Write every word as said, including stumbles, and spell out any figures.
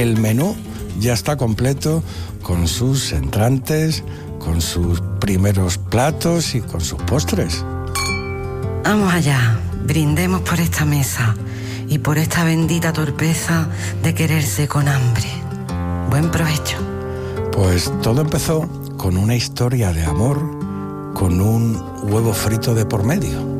el menú ya está completo con sus entrantes, con sus primeros platos y con sus postres. Vamos allá, brindemos por esta mesa y por esta bendita torpeza de quererse con hambre. Buen provecho. Pues todo empezó con una historia de amor, con un huevo frito de por medio.